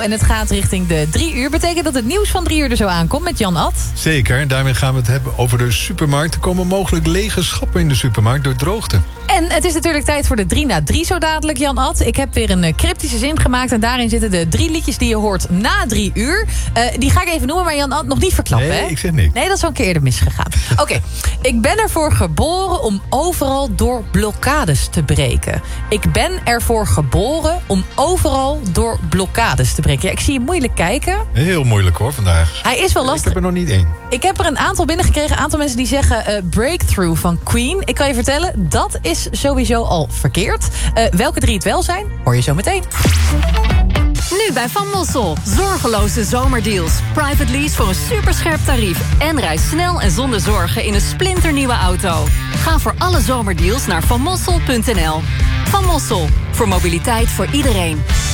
en het gaat richting de 3 uur. Betekent dat het nieuws van 3 uur er zo aankomt met Jan Ad? Zeker, en daarmee gaan we het hebben over de supermarkt. Er komen mogelijk lege schappen in de supermarkt door droogte. En het is natuurlijk tijd voor de 3 na 3 zo dadelijk, Jan Ad. Ik heb weer een cryptische zin gemaakt en daarin zitten de 3 liedjes die je hoort na 3 uur. Die ga ik even noemen, maar Jan Ad nog niet verklappen, nee, hè? Ik zeg niks. Nee, dat is wel een keer eerder misgegaan. Oké. Ik ben ervoor geboren om overal door blokkades te breken. Ik ben ervoor geboren om overal door blokkades te breken. Ja, ik zie je moeilijk kijken. Heel moeilijk hoor, vandaag. Hij is wel lastig. Ik heb er nog niet 1. Ik heb er een aantal binnengekregen. Een aantal mensen die zeggen Breakthrough van Queen. Ik kan je vertellen, dat is sowieso al verkeerd. Welke 3 het wel zijn, hoor je zo meteen. Nu bij Van Mossel. Zorgeloze zomerdeals. Private lease voor een superscherp tarief. En reis snel en zonder zorgen in een splinternieuwe auto. Ga voor alle zomerdeals naar vanmossel.nl. Van Mossel. Voor mobiliteit voor iedereen.